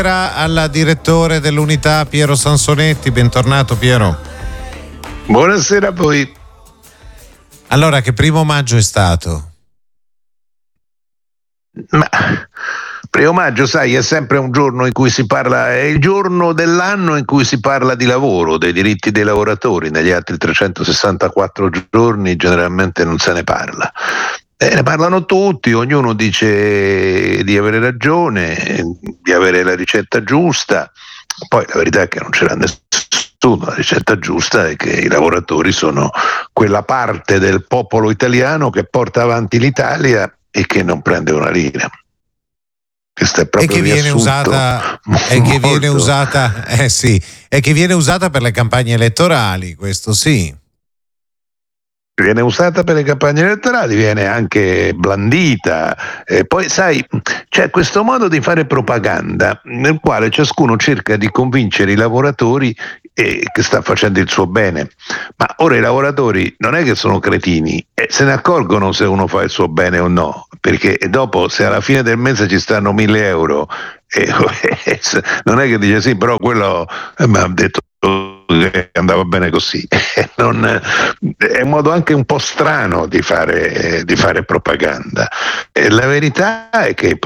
Al direttore dell'unità Piero Sansonetti. Bentornato Piero. Buonasera a voi. Allora, che 1° maggio è stato? Ma 1° maggio, sai, è sempre un giorno in cui si parla, è il giorno dell'anno in cui si parla di lavoro, dei diritti dei lavoratori. Negli altri 364 giorni generalmente non se ne parla. Ne parlano tutti, ognuno dice di avere ragione, di avere la ricetta giusta. Poi la verità è che non ce l'ha nessuno. La ricetta giusta è che i lavoratori sono quella parte del popolo italiano che porta avanti l'Italia e che non prende una lira. Questo è proprio e che viene usata per le campagne elettorali, questo sì. Viene usata per le campagne elettorali, viene anche blandita. Poi sai, c'è questo modo di fare propaganda nel quale ciascuno cerca di convincere i lavoratori che sta facendo il suo bene. Ma ora i lavoratori non è che sono cretini, se ne accorgono se uno fa il suo bene o no, perché dopo, se alla fine del mese ci stanno 1.000 euro, non è che dice sì, però quello mi ha detto che andava bene così. È un modo anche un po' strano di fare propaganda. La verità è che